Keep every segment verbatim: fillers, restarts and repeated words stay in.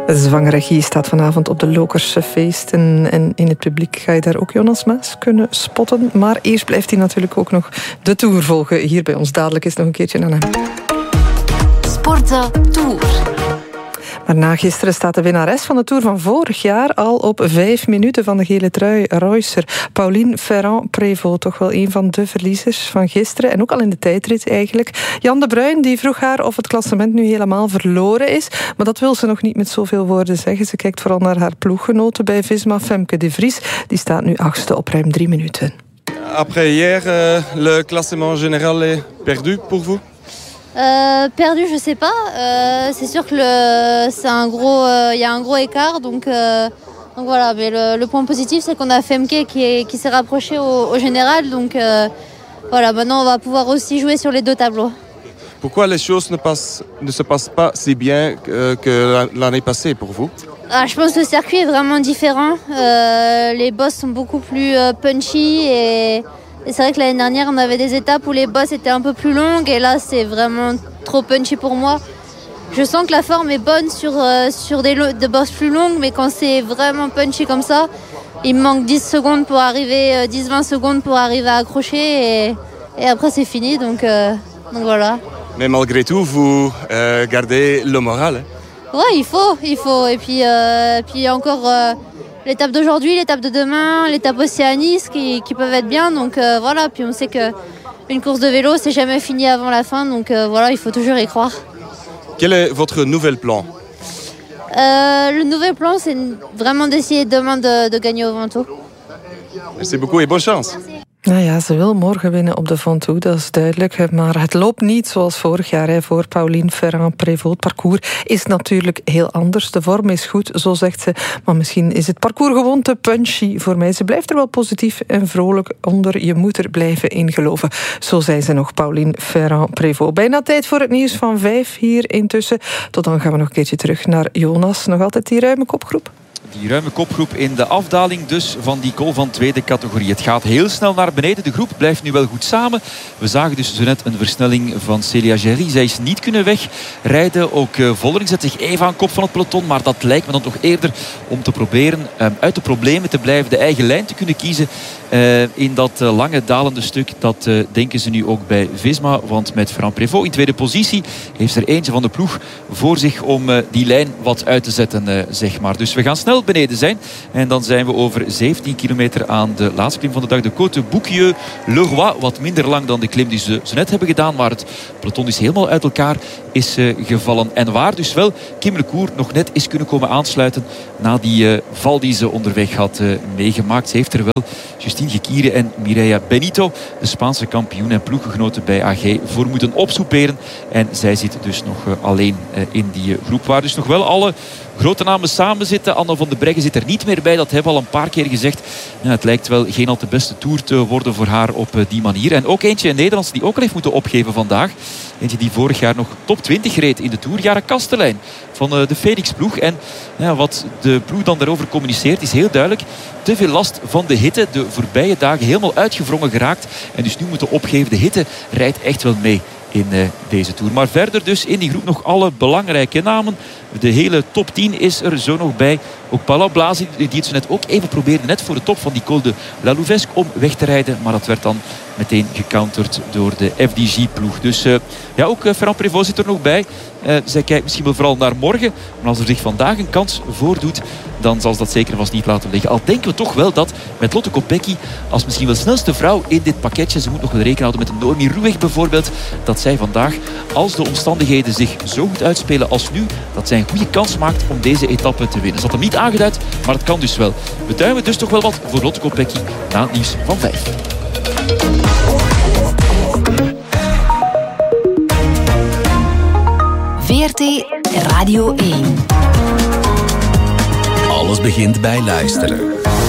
De zwangeregie staat vanavond op de Lokerse feesten. En in het publiek ga je daar ook Jonas Maas kunnen spotten. Maar eerst blijft hij natuurlijk ook nog de Tour volgen. Hier bij ons dadelijk is nog een keertje aan hem. Sporza Tour. Maar na gisteren staat de winnares van de Tour van vorig jaar al op vijf minuten van de gele trui Reusser. Pauline Ferrand-Prévot, toch wel een van de verliezers van gisteren. En ook al in de tijdrit eigenlijk. Jan de Bruin die vroeg haar of het klassement nu helemaal verloren is. Maar dat wil ze nog niet met zoveel woorden zeggen. Ze kijkt vooral naar haar ploeggenoten bij Visma, Femke de Vries. Die staat nu achtste op ruim drie minuten. Après hier, euh, le classement général est perdu pour vous? Euh, perdu, je sais pas. Euh, c'est sûr que le, c'est un gros, il euh, y a un gros écart, donc, euh, donc voilà. Mais le, le point positif, c'est qu'on a Femke qui, est, qui s'est rapproché au, au général, donc euh, voilà. Maintenant, on va pouvoir aussi jouer sur les deux tableaux. Pourquoi les choses ne, passent, ne se passent pas si bien que, que l'année passée pour vous? Ah, je pense que le circuit est vraiment différent. Euh, les bosses sont beaucoup plus euh, punchy et Et c'est vrai que l'année dernière, on avait des étapes où les bosses étaient un peu plus longues. Et là, c'est vraiment trop punchy pour moi. Je sens que la forme est bonne sur, euh, sur des, lo- des bosses plus longues. Mais quand c'est vraiment punchy comme ça, il me manque dix secondes pour arriver, euh, dix vingt secondes pour arriver à accrocher. Et, et après, c'est fini. Donc, euh, donc voilà. Mais malgré tout, vous euh, gardez le moral. Hein? Ouais, il faut. Il faut. Et puis, euh, puis encore... Euh, l'étape d'aujourd'hui, l'étape de demain, l'étape aussi à Nice qui, qui peuvent être bien. Donc euh, voilà, puis on sait qu'une course de vélo, c'est jamais fini avant la fin. Donc euh, voilà, il faut toujours y croire. Quel est votre nouvel plan? euh, Le nouvel plan, c'est vraiment d'essayer demain de, de gagner au Ventoux. Merci beaucoup et bonne chance. Merci. Nou ja, ze wil morgen winnen op de Ventoux, dat is duidelijk. Maar het loopt niet zoals vorig jaar hè, voor Pauline Ferrand-Prévot. Het parcours is natuurlijk heel anders. De vorm is goed, zo zegt ze. Maar misschien is het parcours gewoon te punchy voor mij. Ze blijft er wel positief en vrolijk onder. Je moet er blijven in geloven. Zo zei ze nog, Pauline Ferrand-Prévot. Bijna tijd voor het nieuws van vijf hier intussen. Tot dan gaan we nog een keertje terug naar Jonas. Nog altijd die ruime kopgroep. Die ruime kopgroep in de afdaling dus van die col van tweede categorie. Het gaat heel snel naar beneden. De groep blijft nu wel goed samen. We zagen dus zo net een versnelling van Célia Géry. Zij is niet kunnen wegrijden. Ook uh, Vollering zet zich even aan kop van het peloton. Maar dat lijkt me dan toch eerder om te proberen um, uit de problemen te blijven. De eigen lijn te kunnen kiezen uh, in dat uh, lange dalende stuk. Dat uh, denken ze nu ook bij Visma. Want met Ferrand-Prévot in tweede positie heeft er eentje van de ploeg voor zich om uh, die lijn wat uit te zetten. Uh, zeg maar. Dus we gaan snel beneden zijn. En dan zijn we over zeventien kilometer aan de laatste klim van de dag. De Côte Bouquieu-le-Roi. Wat minder lang dan de klim die ze zo net hebben gedaan. Maar het peloton is helemaal uit elkaar is uh, gevallen. En waar dus wel Kim Lecour nog net is kunnen komen aansluiten na die uh, val die ze onderweg had uh, meegemaakt. Ze heeft er wel Justine Gekire en Mireia Benito, de Spaanse kampioen en ploeggenoten bij A G, voor moeten opsoeperen. En zij zit dus nog uh, alleen uh, in die uh, groep. Waar dus nog wel alle grote namen samen zitten. Anne van den Breggen zit er niet meer bij. Dat hebben we al een paar keer gezegd. Ja, het lijkt wel geen al te beste tour te worden voor haar op uh, die manier. En ook eentje in Nederlands die ook al heeft moeten opgeven vandaag. Eentje die vorig jaar nog top twintig reed in de Tour. Jara Kastelein van uh, de Felix-ploeg. En ja, wat de ploeg dan daarover communiceert is heel duidelijk. Te veel last van de hitte. De voorbije dagen helemaal uitgewrongen geraakt. En dus nu moeten opgeven. De hitte rijdt echt wel mee in uh, deze Tour. Maar verder dus in die groep nog alle belangrijke namen. De hele top tien is er zo nog bij. Ook Paula Blasi, die het zo net ook even probeerde net voor de top van die Col de la Louvesque om weg te rijden. Maar dat werd dan meteen gecounterd door de F D G-ploeg. Dus uh, ja, ook uh, Ferrand-Prévot zit er nog bij. Uh, zij kijkt misschien wel vooral naar morgen. Maar als er zich vandaag een kans voordoet, dan zal ze dat zeker vast niet laten liggen. Al denken we toch wel dat met Lotte Kopecky als misschien wel snelste vrouw in dit pakketje, ze moet nog wel rekening houden met een Noemi Ruweg bijvoorbeeld, dat zij vandaag, als de omstandigheden zich zo goed uitspelen als nu, dat zij een goede kans maakt om deze etappe te winnen. Ze had hem niet aangeduid, maar het kan dus wel. We duimen dus toch wel wat voor Lotte Kopecky na het nieuws van vijf. V R T Radio één. Alles begint bij luisteren.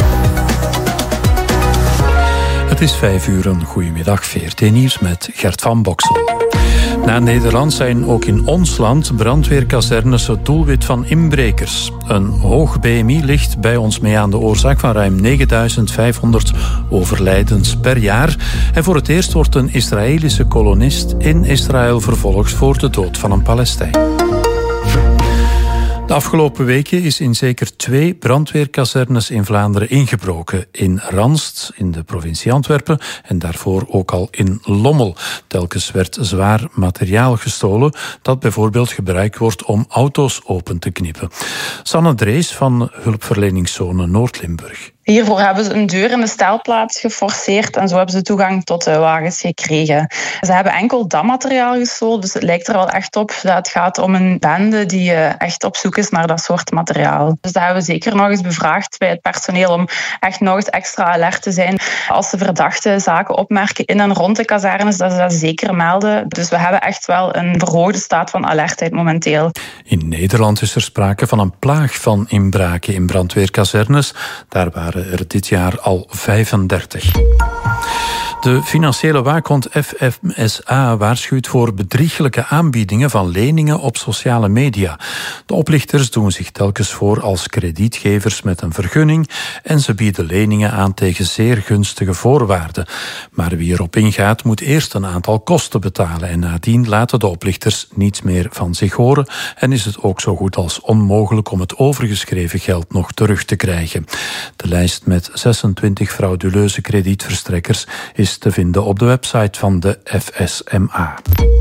Het is vijf uur, een goedemiddag. V R T Nieuws met Gert van Boksel. Na Nederland zijn ook in ons land brandweerkazernes het doelwit van inbrekers. Een hoog B M I ligt bij ons mee aan de oorzaak van ruim negenduizend vijfhonderd overlijdens per jaar. En voor het eerst wordt een Israëlische kolonist in Israël vervolgd voor de dood van een Palestijn. De afgelopen weken is in zeker twee brandweerkazernes in Vlaanderen ingebroken. In Ranst, in de provincie Antwerpen, en daarvoor ook al in Lommel. Telkens werd zwaar materiaal gestolen dat bijvoorbeeld gebruikt wordt om auto's open te knippen. Sanne Drees van hulpverleningszone Noord-Limburg. Hiervoor hebben ze een deur in de stelplaats geforceerd en zo hebben ze toegang tot de wagens gekregen. Ze hebben enkel dat materiaal gestolen, dus het lijkt er wel echt op dat het gaat om een bende die echt op zoek is naar dat soort materiaal. Dus dat hebben we zeker nog eens bevraagd bij het personeel om echt nog eens extra alert te zijn. Als ze verdachte zaken opmerken in en rond de kazernes, dat ze dat zeker melden. Dus we hebben echt wel een verhoogde staat van alertheid momenteel. In Nederland is er sprake van een plaag van inbraken in brandweerkazernes. Daar waren er dit jaar al vijfendertig. De financiële waakhond F F S A waarschuwt voor bedrieglijke aanbiedingen van leningen op sociale media. De oplichters doen zich telkens voor als kredietgevers met een vergunning en ze bieden leningen aan tegen zeer gunstige voorwaarden. Maar wie erop ingaat moet eerst een aantal kosten betalen en nadien laten de oplichters niets meer van zich horen en is het ook zo goed als onmogelijk om het overgeschreven geld nog terug te krijgen. De lijst met zesentwintig frauduleuze kredietverstrekkers is te vinden op de website van de F S M A.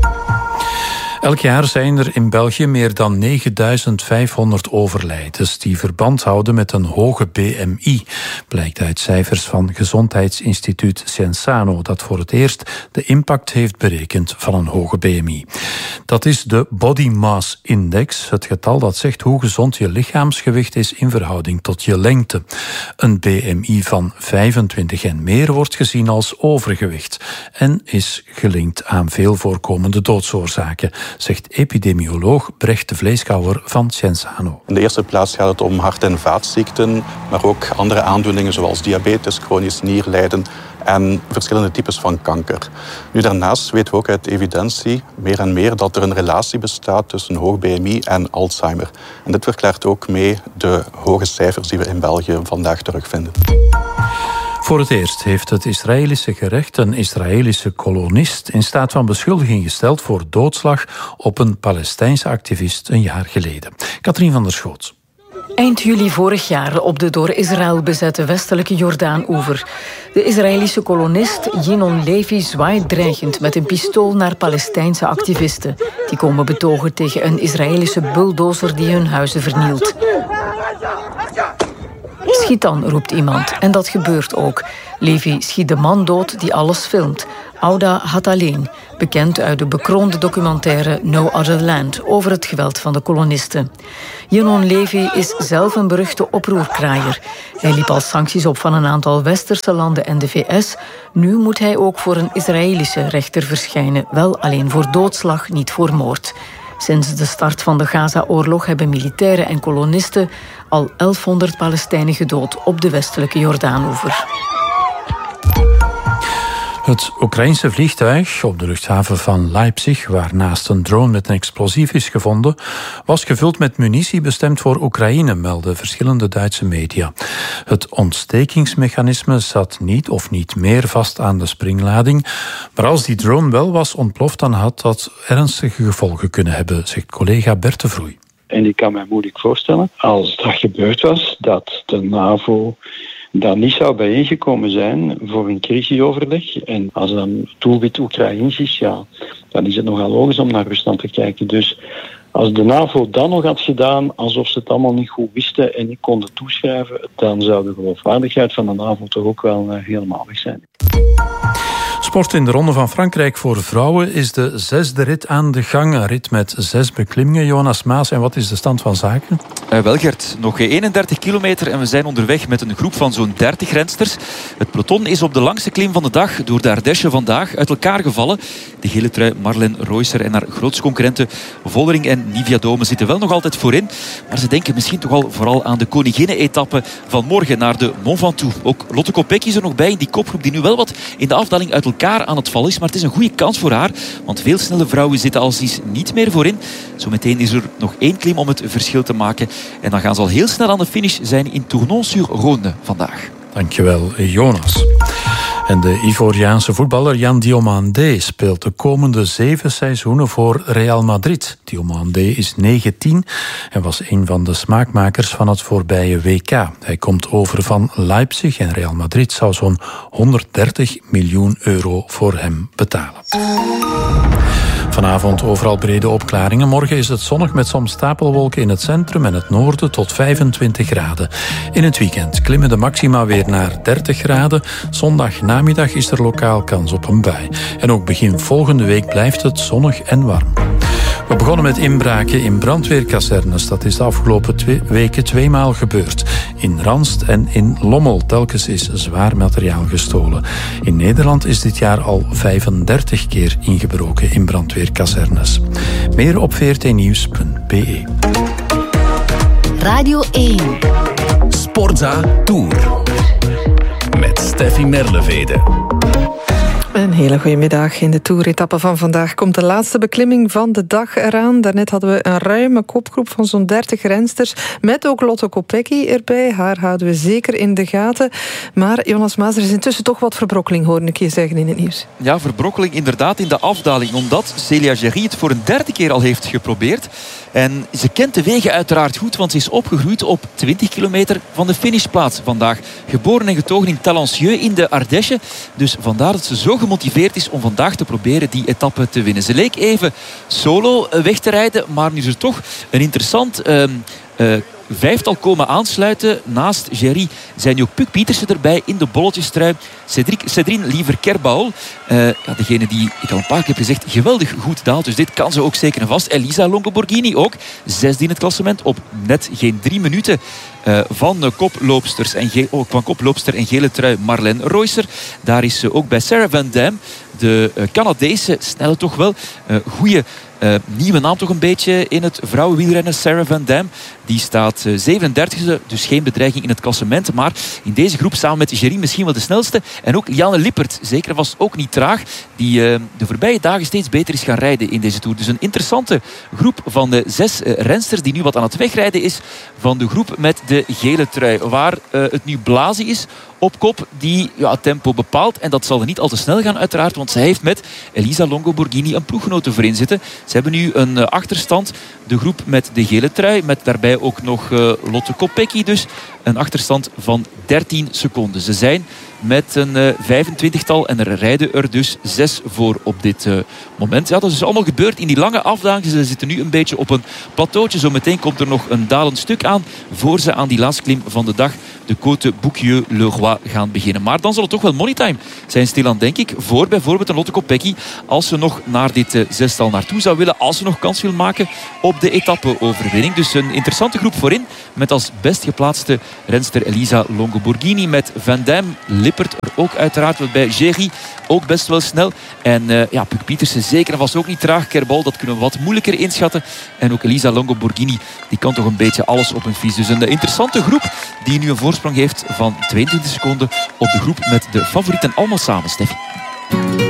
Elk jaar zijn er in België meer dan negenduizend vijfhonderd overlijdens die verband houden met een hoge B M I, blijkt uit cijfers van gezondheidsinstituut Cienzano, dat voor het eerst de impact heeft berekend van een hoge B M I. Dat is de Body Mass Index, het getal dat zegt hoe gezond je lichaamsgewicht is in verhouding tot je lengte. Een B M I van vijfentwintig en meer wordt gezien als overgewicht en is gelinkt aan veel voorkomende doodsoorzaken, zegt epidemioloog Brecht de Vleeskouwer van Cienzano. In de eerste plaats gaat het om hart- en vaatziekten, maar ook andere aandoeningen zoals diabetes, chronisch nierlijden en verschillende types van kanker. Nu, daarnaast weten we ook uit evidentie meer en meer dat er een relatie bestaat tussen hoog B M I en Alzheimer. En dit verklaart ook mee de hoge cijfers die we in België vandaag terugvinden. Voor het eerst heeft het Israëlische gerecht een Israëlische kolonist in staat van beschuldiging gesteld voor doodslag op een Palestijnse activist een jaar geleden. Katrien van der Schoot. Eind juli vorig jaar op de door Israël bezette westelijke Jordaan-oever. De Israëlische kolonist Yinon Levi zwaait dreigend met een pistool naar Palestijnse activisten. Die komen betogen tegen een Israëlische bulldozer die hun huizen vernielt. Schiet dan, roept iemand. En dat gebeurt ook. Levi schiet de man dood die alles filmt. Ouda Hataleen, bekend uit de bekroonde documentaire No Other Land over het geweld van de kolonisten. Yinon Levi is zelf een beruchte oproerkraaier. Hij liep al sancties op van een aantal westerse landen en de V S. Nu moet hij ook voor een Israëlische rechter verschijnen. Wel alleen voor doodslag, niet voor moord. Sinds de start van de Gaza-oorlog hebben militairen en kolonisten al elfhonderd Palestijnen gedood op de westelijke Jordaanoever. Het Oekraïense vliegtuig op de luchthaven van Leipzig, waar naast een drone met een explosief is gevonden, was gevuld met munitie bestemd voor Oekraïne, melden verschillende Duitse media. Het ontstekingsmechanisme zat niet of niet meer vast aan de springlading, maar als die drone wel was ontploft, dan had dat ernstige gevolgen kunnen hebben, zegt collega Bert de Vroei. En ik kan mij moeilijk voorstellen, als dat gebeurd was, dat de NAVO daar niet zou bijeengekomen zijn voor een crisisoverleg. En als dan het doelwit Oekraïens is, ja, dan is het nogal logisch om naar Rusland te kijken. Dus als de NAVO dan nog had gedaan alsof ze het allemaal niet goed wisten en niet konden toeschrijven, dan zou de geloofwaardigheid van de NAVO toch ook wel uh, helemaal weg zijn. Sport in de Ronde van Frankrijk voor vrouwen is de zesde rit aan de gang. Een rit met zes beklimmingen. Jonas Maas, en wat is de stand van zaken? Uh, wel Gert, nog eenendertig kilometer en we zijn onderweg met een groep van zo'n dertig rensters. Het peloton is op de langste klim van de dag door de Ardèche vandaag uit elkaar gevallen. De gele trui Marlène Reusser en haar grootste concurrenten Vollering en Nivia Dome zitten wel nog altijd voorin. Maar ze denken misschien toch al vooral aan de koninginnen-etappe van morgen naar de Mont Ventoux. Ook Lotte Kopeck is er nog bij in die kopgroep die nu wel wat in de afdaling uit elkaar aan het vallen is. Maar het is een goede kans voor haar, want veel snelle vrouwen zitten al eens niet meer voorin. Zometeen is er nog één klim om het verschil te maken. En dan gaan ze al heel snel aan de finish zijn in Tournon-sur-Rhône vandaag. Dankjewel, Jonas. En de Ivoriaanse voetballer Yan Diomandé speelt de komende zeven seizoenen voor Real Madrid. Diomandé is negentien en was een van de smaakmakers van het voorbije W K. Hij komt over van Leipzig en Real Madrid zou zo'n honderddertig miljoen euro voor hem betalen. Vanavond overal brede opklaringen. Morgen is het zonnig met soms stapelwolken in het centrum en het noorden tot vijfentwintig graden. In het weekend klimmen de maxima weer naar dertig graden. Zondag namiddag is er lokaal kans op een bui. En ook begin volgende week blijft het zonnig en warm. We begonnen met inbraken in brandweerkazernes. Dat is de afgelopen twee weken tweemaal gebeurd. In Ranst en in Lommel. Telkens is zwaar materiaal gestolen. In Nederland is dit jaar al vijfendertig keer ingebroken in brandweerkazernes. Meer op v r t nieuws punt b e. Radio één. Sportza Tour. Met Steffi Merlevede. Een hele goede middag. In de toeretappe van vandaag komt de laatste beklimming van de dag eraan. Daarnet hadden we een ruime kopgroep van zo'n dertig rensters, met ook Lotte Kopecky erbij. Haar houden we zeker in de gaten. Maar Jonas Maas, er is intussen toch wat verbrokkeling, hoorde ik je zeggen in het nieuws. Ja, verbrokkeling inderdaad in de afdaling, omdat Célia Gerry het voor een derde keer al heeft geprobeerd. En ze kent de wegen uiteraard goed, want ze is opgegroeid op twintig kilometer van de finishplaats vandaag. Geboren en getogen in Talencieux in de Ardèche. Dus vandaar dat ze zo gemotiveerd is om vandaag te proberen die etappe te winnen. Ze leek even solo weg te rijden, maar nu is er toch een interessant Uh, uh, vijftal komen aansluiten. Naast Gerry zijn nu ook Puk Pietersen erbij in de bolletjestrui. Cedric, Cedrine Liever-Kerbaol. Uh, ja, degene die ik al een paar keer heb gezegd geweldig goed daalt. Dus dit kan ze ook zeker en vast. Elisa Longoborghini ook. Zesde in het klassement op net geen drie minuten. Uh, van, uh, koploopsters en ge- oh, van koploopster en gele trui Marlène Reusser. Daar is ze uh, ook bij Sarah Van Damme. De uh, Canadese snelle toch wel. Uh, goeie Uh, nieuwe naam toch een beetje in het vrouwenwielrennen. Sarah Van Damme. Die staat uh, zevenendertigste, dus geen bedreiging in het klassement. Maar in deze groep samen met Gerry misschien wel de snelste. En ook Liane Lippert, zeker was ook niet traag. Die uh, de voorbije dagen steeds beter is gaan rijden in deze Tour. Dus een interessante groep van de zes uh, rensters die nu wat aan het wegrijden is van de groep met de gele trui. Waar uh, het nu Blasi is op kop die ja, het tempo bepaalt. En dat zal er niet al te snel gaan uiteraard, want zij heeft met Elisa Longoborghini een ploeggenote voor in zitten. Ze hebben nu een uh, achterstand. De groep met de gele trui, met daarbij ook nog uh, Lotte Kopecky dus. Een achterstand van dertien seconden. Ze zijn met een uh, vijfentwintigtal en er rijden er dus zes voor op dit uh, moment. Ja, dat is allemaal gebeurd in die lange afdaling. Ze zitten nu een beetje op een plateautje. Zometeen komt er nog een dalend stuk aan voor ze aan die laatste klim van de dag, de Côte Bouquieu-le-Roi, gaan beginnen. Maar dan zal het toch wel moneytime zijn stilaan, denk ik, voor bijvoorbeeld een Lotte Kopecky, als ze nog naar dit uh, zestal naartoe zou willen, als ze nog kans wil maken op de etappe-overwinning. Dus een interessante groep voorin, met als best geplaatste renster Elisa Longoborghini, met Van Damme, Lippert er ook uiteraard wel bij. Gerry ook best wel snel. En uh, ja, Puk Pietersen zeker en vast ook niet traag. Kerbal, dat kunnen we wat moeilijker inschatten. En ook Elisa Longoborghini, die kan toch een beetje alles op een fiets. Dus een interessante groep die nu een voorsprong heeft van tweeëntwintig seconden op de groep met de favorieten allemaal samen, Steffi.